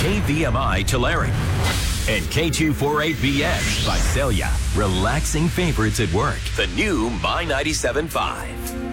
KVMI Tulare. And K248BX Visalia. Relaxing favorites at work. The new My 97.5.